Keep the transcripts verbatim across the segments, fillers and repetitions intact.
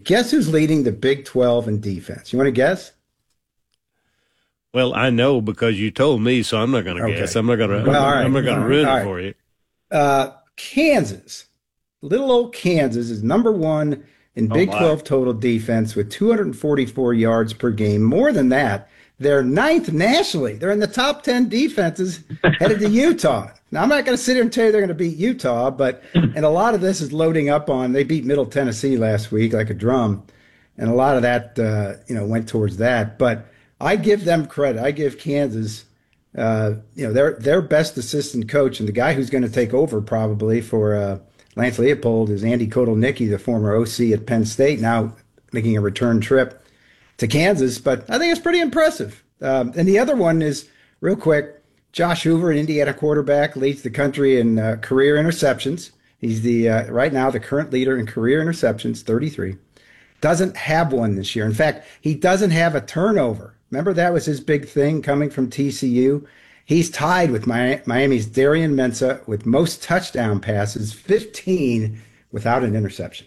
Guess who's leading the Big twelve in defense? You want to guess? Well, I know because you told me, so I'm not going to okay. guess. I'm not going to. Well, I'm, right. I'm not going to ruin right. it for you. Uh, Kansas, little old Kansas is number one in Big oh twelve total defense with two hundred forty-four yards per game. More than that, they're ninth nationally. They're in the top ten defenses headed to Utah. Now, I'm not going to sit here and tell you they're going to beat Utah, but and a lot of this is loading up on they beat Middle Tennessee last week like a drum, and a lot of that uh, you know went towards that. But I give them credit. I give Kansas, uh, you know, their their best assistant coach and the guy who's going to take over probably for uh, Lance Leopold is Andy Kotelnicki, the former O C at Penn State, now making a return trip to Kansas. But I think it's pretty impressive. Um, and the other one is real quick. Josh Hoover, an Indiana quarterback, leads the country in uh, career interceptions. He's the uh, right now the current leader in career interceptions, thirty-three. Doesn't have one this year. In fact, he doesn't have a turnover. Remember that was his big thing coming from T C U? He's tied with Miami's Darian Mensah with most touchdown passes, fifteen without an interception.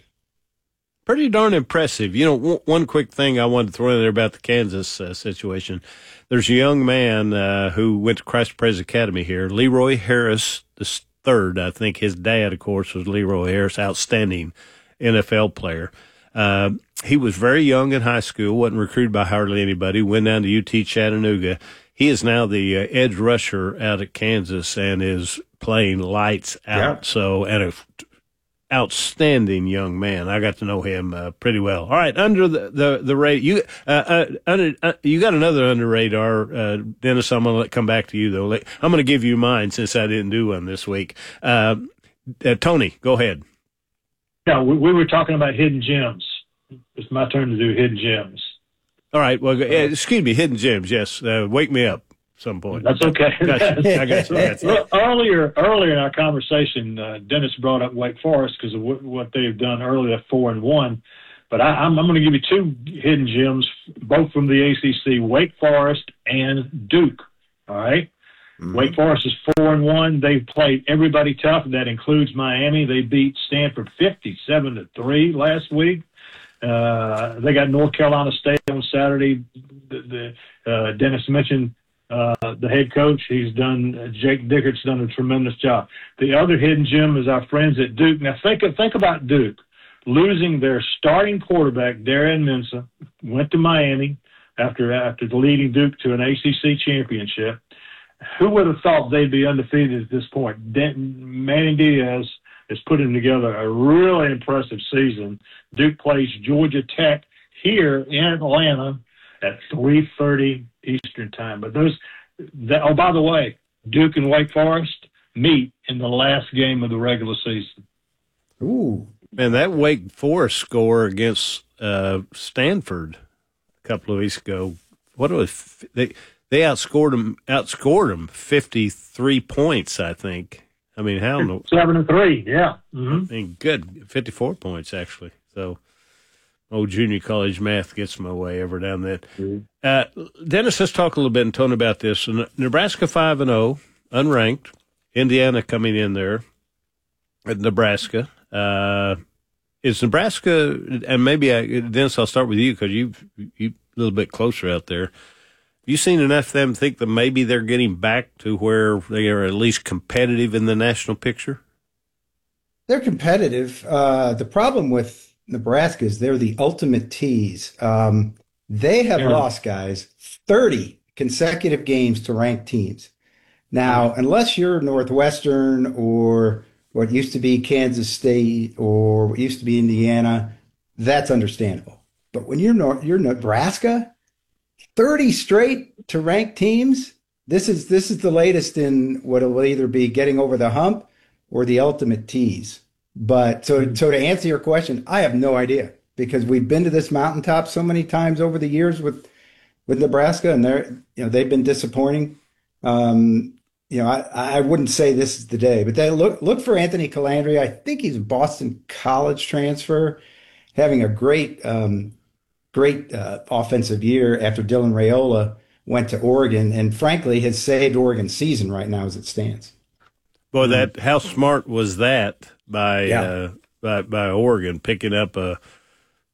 Pretty darn impressive. You know, w- one quick thing I wanted to throw in there about the Kansas uh, situation. There's a young man uh, who went to Christ Praise Academy here, Leroy Harris the third. I think his dad, of course, was Leroy Harris, outstanding N F L player. Uh, he was very young in high school, wasn't recruited by hardly anybody, went down to U T Chattanooga. He is now the uh, edge rusher out at Kansas and is playing lights out. Yeah. So, and a outstanding young man. I got to know him uh, pretty well. All right, under the the, the radar, you uh, uh, under uh, you got another under radar, uh, Dennis. I'm going to come back to you though. I'm going to give you mine since I didn't do one this week. Uh, uh, Tony, go ahead. Yeah, we, we were talking about hidden gems. It's my turn to do hidden gems. All right. Well, uh, excuse me, hidden gems. Yes, uh, wake me up. Some point. That's okay. Gotcha. I got you. That's Look, earlier, earlier in our conversation, uh, Dennis brought up Wake Forest because of what, what they've done earlier, four and one. But I, I'm, I'm going to give you two hidden gems, both from the A C C: Wake Forest and Duke. All right. Mm-hmm. Wake Forest is four and one. They've played everybody tough. That includes Miami. They beat Stanford fifty-seven to three last week. Uh, they got North Carolina State on Saturday. The, the uh, Dennis mentioned. Uh, the head coach, he's done, uh, Jake Dickert's done a tremendous job. The other hidden gem is our friends at Duke. Now, think, think about Duke losing their starting quarterback, Darian Mensah, went to Miami after, after leading Duke to an A C C championship. Who would have thought they'd be undefeated at this point? Denton, Manny Diaz is putting together a really impressive season. Duke plays Georgia Tech here in Atlanta at three thirty Eastern time. But those, that, oh, by the way, Duke and Wake Forest meet in the last game of the regular season. Ooh. Man, that Wake Forest score against uh, Stanford a couple of weeks ago, what was they they outscored them outscored them fifty-three points, I think. I mean, how no, seven and three, yeah. Mm-hmm. I mean, good, fifty-four points actually. So. Old junior college math gets my way ever down that. Mm-hmm. Uh, Dennis, let's talk a little bit and Tony about this. Nebraska five and zero, unranked. Indiana coming in there at Nebraska. Uh, is Nebraska, and maybe I, Dennis, I'll start with you because you you a little bit closer out there. You seen enough of them think that maybe they're getting back to where they are at least competitive in the national picture? They're competitive. Uh, the problem with Nebraska is they're the ultimate tease. Um, they have yeah. lost, guys, thirty consecutive games to ranked teams. Now, unless you're Northwestern or what used to be Kansas State or what used to be Indiana, that's understandable. But when you're North, you're Nebraska, thirty straight to ranked teams, this is this is the latest in what will either be getting over the hump or the ultimate tease. But so, so to answer your question, I have no idea because we've been to this mountaintop so many times over the years with, with Nebraska, and they're, you know, they've been disappointing. Um, you know, I, I wouldn't say this is the day, but they look, look for Anthony Calandria. I think he's a Boston College transfer, having a great, um, great uh, offensive year after Dylan Raiola went to Oregon, and frankly has saved Oregon's season right now as it stands. Boy, that how smart was that by yeah. uh, by by Oregon picking up a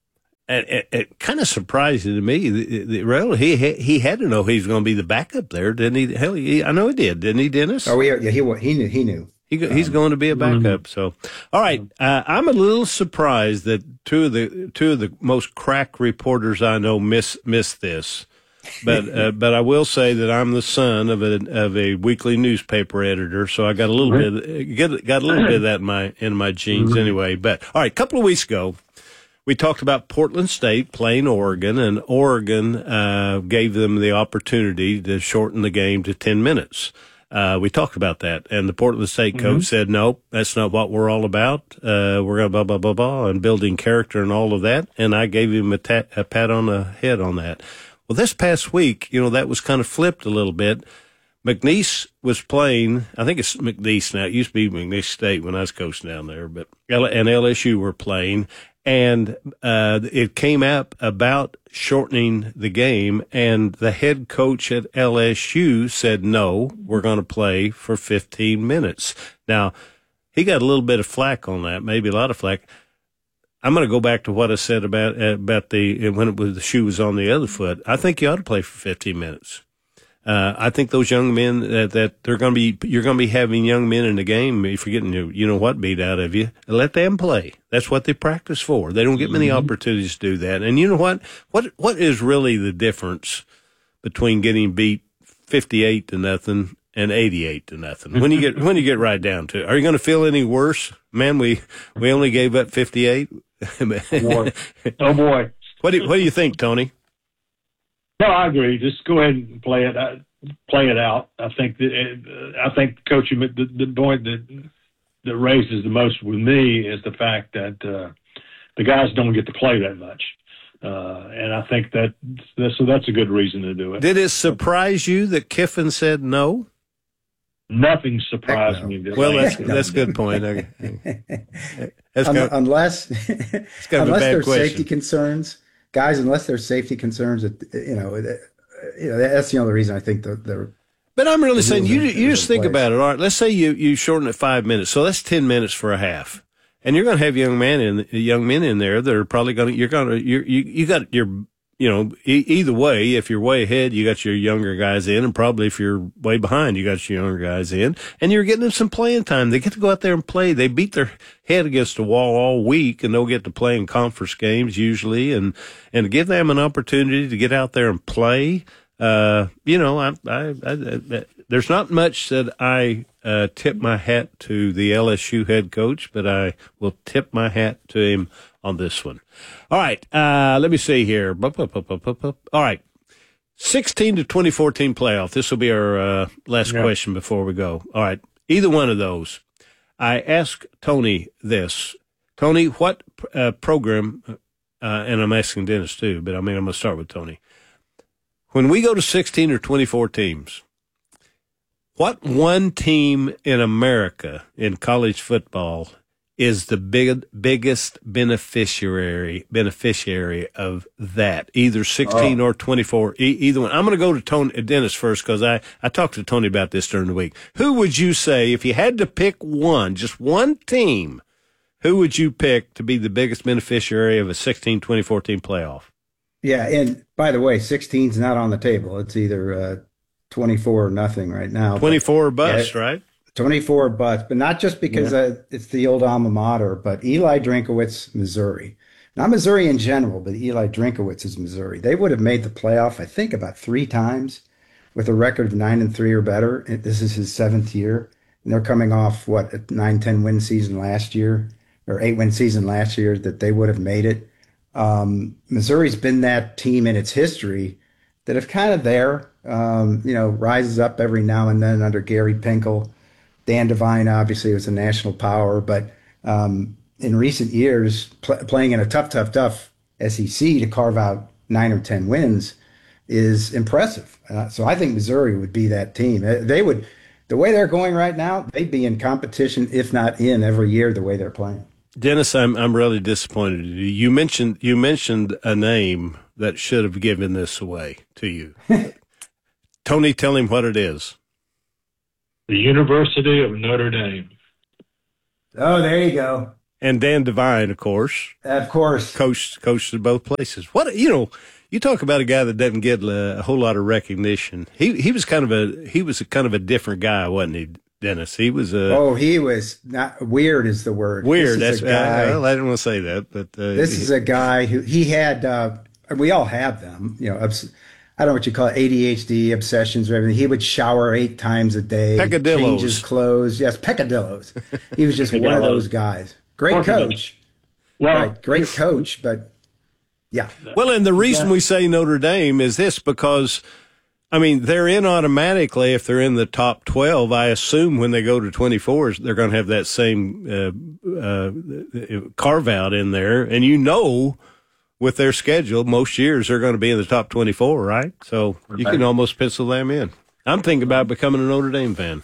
it, it, it kind of surprising to me. The, the, really, he he had to know he was going to be the backup there, didn't he? Hell, he, I know he did, didn't he, Dennis? Oh, yeah, yeah he he knew. He knew. He, he's um, going to be a backup. Mm-hmm. So, all right, uh, I'm a little surprised that two of the two of the most crack reporters I know miss miss this. But uh, but I will say that I'm the son of a of a weekly newspaper editor, so I got a little bit get got a little bit of that in my in my genes mm-hmm. anyway. But all right, a couple of weeks ago, we talked about Portland State playing Oregon, and Oregon uh, gave them the opportunity to shorten the game to ten minutes. Uh, we talked about that, and the Portland State coach mm-hmm. said, "Nope, that's not what we're all about. Uh, we're going to blah blah blah blah and building character and all of that." And I gave him a, ta- a pat on the head on that. Well, this past week, you know, that was kind of flipped a little bit. McNeese was playing, I think it's McNeese now. It used to be McNeese State when I was coaching down there, but and L S U were playing, and uh, it came up about shortening the game, and the head coach at L S U said, no, we're going to play for fifteen minutes. Now, he got a little bit of flack on that, maybe a lot of flack. I'm going to go back to what I said about about the when it was the shoe was on the other foot. I think you ought to play for fifteen minutes. Uh, I think those young men that, that they're going to be you're going to be having young men in the game. If you're getting you know what beat out of you, let them play. That's what they practice for. They don't get many mm-hmm. opportunities to do that. And you know what? What what is really the difference between getting beat fifty-eight to nothing and eighty-eight to nothing? When you get when you get right down to it, are you going to feel any worse? Man, we we only gave up fifty-eight. Oh boy. Oh boy. What do you, what do you think, Tony? No, I agree. Just go ahead and play it. Uh, play it out. I think that uh, I think coaching the, the point that that raises the most with me is the fact that uh, the guys don't get to play that much, uh, and I think that, that so that's a good reason to do it. Did it surprise you that Kiffin said no? Nothing surprised no. me. Well, that's that's a good point. That's Un- unless unless there's question. safety concerns, guys. Unless there's safety concerns, you know, you know that's the only reason I think the. the but I'm really the saying you are, you just think place. about it. All right, let's say you you shorten it five minutes, so that's ten minutes for a half, and you're going to have young men in young men in there that are probably going to you're going to you you you got your. You know, e- either way, if you're way ahead, you got your younger guys in, and probably if you're way behind, you got your younger guys in, and you're getting them some playing time. They get to go out there and play. They beat their head against the wall all week, and they'll get to play in conference games usually, and and to give them an opportunity to get out there and play. Uh, you know, I, I, I, I there's not much that I uh, tip my hat to the L S U head coach, but I will tip my hat to him on this one. All right, uh, let me see here. All right, sixteen to twenty fourteen playoff. This will be our uh, last yeah. question before we go. All right, either one of those. I asked Tony this. Tony, what uh, program, uh, and I'm asking Dennis too, but I mean, I'm going to start with Tony. When we go to sixteen or twenty-four teams, what one team in America in college football is the big, biggest beneficiary beneficiary of that, either sixteen oh. or twenty-four, e- either one? I'm going to go to Tony, Dennis first because I, I talked to Tony about this during the week. Who would you say, if you had to pick one, just one team, who would you pick to be the biggest beneficiary of a sixteen twenty-four team playoff? Yeah, and by the way, sixteen is not on the table. It's either uh, twenty-four or nothing right now. twenty-four or bust, yeah, right? twenty-four bust, but not just because yeah. uh, it's the old alma mater, but Eli Drinkowitz, Missouri. Not Missouri in general, but Eli Drinkowitz is Missouri. They would have made the playoff, I think, about three times with a record of nine and three or better. This is his seventh year, and they're coming off, what, a nine, ten win season last year, or eight win season last year, that they would have made it. Um, Missouri's been that team in its history that have kind of there, um, you know, rises up every now and then under Gary Pinkel. Dan Devine obviously was a national power, but um, in recent years, pl- playing in a tough, tough, tough S E C to carve out nine or ten wins is impressive. Uh, so I think Missouri would be that team. They would, the way they're going right now, they'd be in competition, if not in, every year the way they're playing. Dennis, I'm I'm really disappointed. You mentioned you mentioned a name that should have given this away to you. Tony, tell him what it is. The University of Notre Dame. Oh, there you go. And Dan Devine, of course. Of course. Coached, coached at both places. What, you know, you talk about a guy that doesn't get a, a whole lot of recognition. He he was kind of a he was a kind of a different guy, wasn't he, Dennis? He was a oh, he was not weird is the word. Weird. This is that's a guy, I, well, I didn't want to say that, but uh, this he, is a guy who he had. Uh, we all have them, you know. Obs- I don't know what you call it, A D H D, obsessions or everything. He would shower eight times a day, peccadillos. change his clothes. Yes, peccadillos. He was just one of those guys. Great coach. Well, right, great coach, but yeah. Well, and the reason yeah. we say Notre Dame is this because, I mean, they're in automatically if they're in the top twelve. I assume when they go to twenty-fours, they're going to have that same uh, uh, carve out in there. And you know, with their schedule, most years they're going to be in the top twenty-four, right? So you can almost pencil them in. I'm thinking about becoming a Notre Dame fan.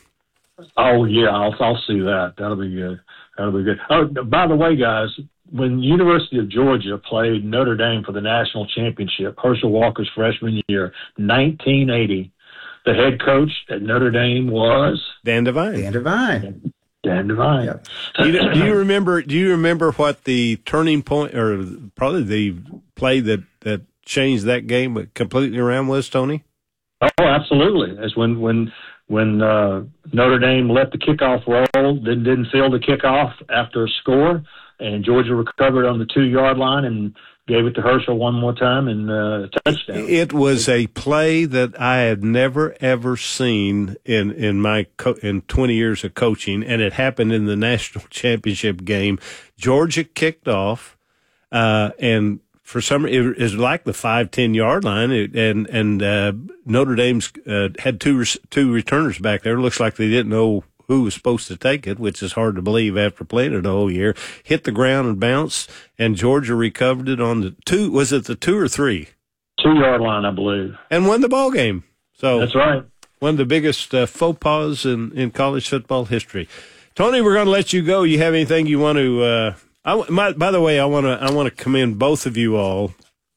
Oh, yeah, I'll, I'll see that. That'll be good. That'll be good. Oh, by the way, guys, when University of Georgia played Notre Dame for the national championship, Herschel Walker's freshman year, nineteen eighty, the head coach at Notre Dame was Dan Devine. Dan Devine. Dan Devine. Yep. do, you, do you remember? Do you remember what the turning point, or probably the play that, that changed that game completely around was, Tony? Oh, absolutely. That's when when when uh, Notre Dame let the kickoff roll, then didn't field the kickoff after a score, and Georgia recovered on the two-yard line and gave it to Herschel one more time and uh, touchdown. It was a play that I had never ever seen in in my co- in twenty years of coaching, and it happened in the national championship game. Georgia kicked off, uh, and for some it was like the five ten yard line, it, and and uh, Notre Dame's uh, had two two returners back there. It looks like they didn't know who was supposed to take it, which is hard to believe after playing it a whole year. Hit the ground and bounced, and Georgia recovered it on the two. Was it the two or three? Two yard line, I believe, and won the ball game. So that's right. One of the biggest uh, faux pas in, in college football history. Tony, we're going to let you go. You have anything you want to? Uh, I, my, by the way, I want to I want to commend both of you all.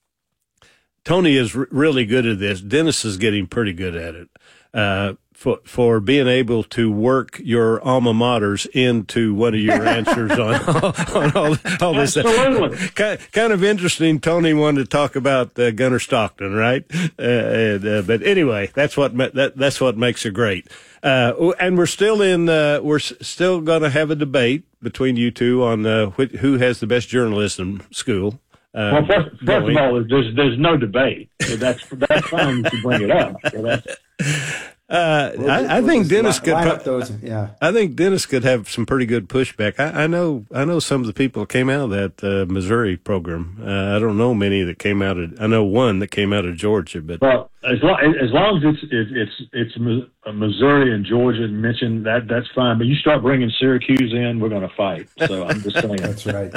Tony is r- really good at this. Dennis is getting pretty good at it. Uh, for for being able to work your alma maters into one of your answers on, on all, all this. Absolutely. Kind, kind of interesting. Tony wanted to talk about uh, Gunnar Stockton, right? Uh, and, uh, but anyway, that's what ma- that that's what makes it great. Uh, and we're still in. Uh, we're s- still going to have a debate between you two on uh, wh- who has the best journalism school. Uh, well, first, first of all, there's there's no debate. So that's that's fine to bring it up. So that's, Uh, We'll I, just- I we'll think just Dennis li- could. line pro- up those. Yeah. I think Dennis could have some pretty good pushback. I, I know. I know some of the people that came out of that uh, Missouri program. Uh, I don't know many that came out of. I know one that came out of Georgia, but well, as long as long as it's it's it's, it's Mi- Missouri and Georgia mentioned that that's fine. But you start bringing Syracuse in, we're going to fight. So I'm just saying. That's right.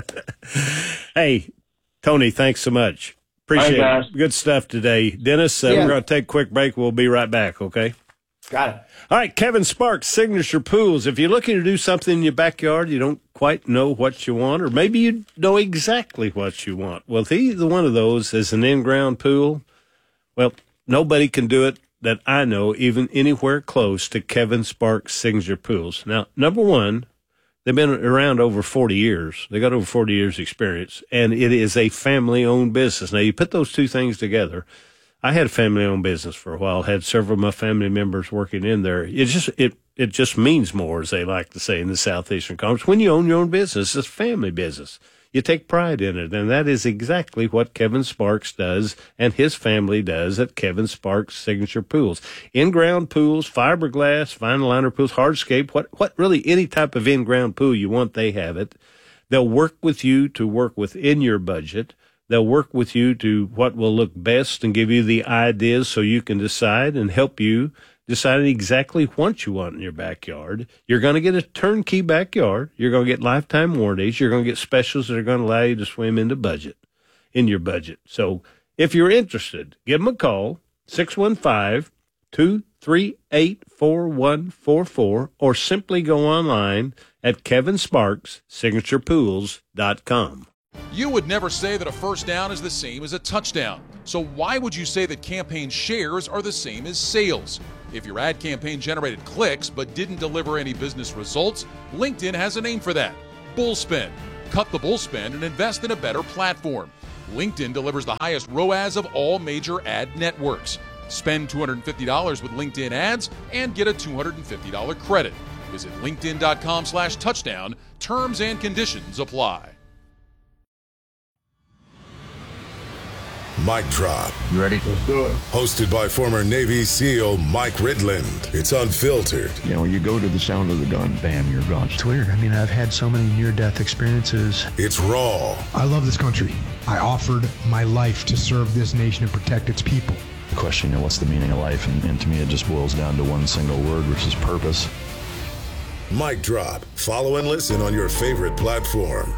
Hey, Tony, thanks so much. Appreciate Hi, it. guys. Good stuff today, Dennis. Uh, Yeah. We're going to take a quick break. We'll be right back. Okay. Got it. All right, Kevin Sparks, Signature Pools. If you're looking to do something in your backyard, you don't quite know what you want, or maybe you know exactly what you want. Well, if either one of those is an in-ground pool, well, nobody can do it that I know, even anywhere close to Kevin Sparks Signature Pools. Now, number one, they've been around over forty years. They got over forty years experience, and it is a family-owned business. Now, you put those two things together. I had a family-owned business for a while. Had several of my family members working in there. It just it it just means more, as they like to say in the Southeastern Conference. When you own your own business, it's a family business. You take pride in it, and that is exactly what Kevin Sparks does and his family does at Kevin Sparks Signature Pools. In-ground pools, fiberglass, vinyl liner pools, hardscape, what what really any type of in-ground pool you want, they have it. They'll work with you to work within your budget. They'll work with you to what will look best and give you the ideas so you can decide and help you decide exactly what you want in your backyard. You're going to get a turnkey backyard. You're going to get lifetime warranties. You're going to get specials that are going to allow you to swim into budget, in your budget. So if you're interested, give them a call, six one five, two three eight, four one four four, or simply go online at kevin sparks signature pools dot com. You would never say that a first down is the same as a touchdown. So why would you say that campaign shares are the same as sales? If your ad campaign generated clicks but didn't deliver any business results, LinkedIn has a name for that: bullspin. Cut the bull spend and invest in a better platform. LinkedIn delivers the highest R O A S of all major ad networks. Spend two hundred fifty dollars with LinkedIn ads and get a two hundred fifty dollars credit. Visit linkedin.com slash touchdown. Terms and conditions apply. Mic Drop. You ready? Let's do it. Hosted by former Navy SEAL Mike Ridland. It's unfiltered. You know, when you go to the sound of the gun, bam, you're gone. It's weird. I mean, I've had so many near-death experiences. It's raw. I love this country. I offered my life to serve this nation and protect its people. The question, you know, what's the meaning of life? And, and to me, it just boils down to one single word, which is purpose. Mic Drop. Follow and listen on your favorite platform.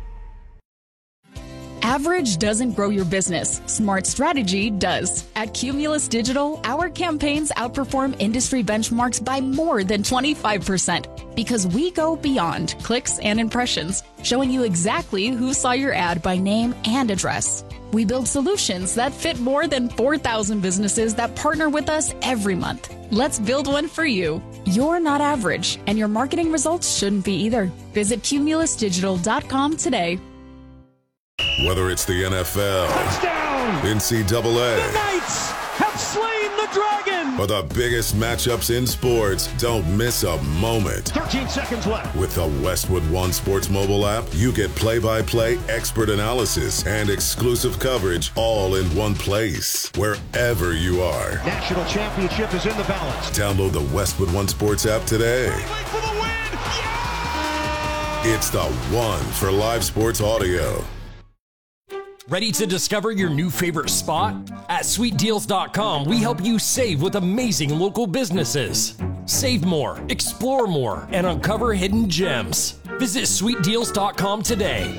Average doesn't grow your business. Smart strategy does. At Cumulus Digital, our campaigns outperform industry benchmarks by more than twenty-five percent because we go beyond clicks and impressions, showing you exactly who saw your ad by name and address. We build solutions that fit more than four thousand businesses that partner with us every month. Let's build one for you. You're not average, and your marketing results shouldn't be either. Visit cumulus digital dot com today. Whether it's the N F L, touchdown, N C double A, the Knights have slain the dragon, or the biggest matchups in sports, don't miss a moment. thirteen seconds left. With the Westwood One Sports mobile app, you get play-by-play expert analysis and exclusive coverage all in one place, wherever you are. National championship is in the balance. Download the Westwood One Sports app today. For the win. Yeah! It's the one for live sports audio. Ready to discover your new favorite spot? At sweet deals dot com, we help you save with amazing local businesses. Save more, explore more, and uncover hidden gems. Visit sweet deals dot com today.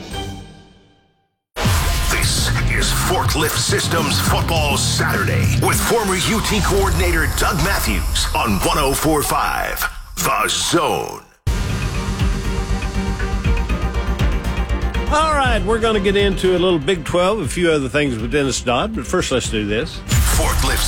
This is Forklift Systems Football Saturday with former U T coordinator Doug Matthews on one oh four point five The Zone. All right, we're going to get into a little Big twelve, a few other things with Dennis Dodd, but first let's do this. Forklift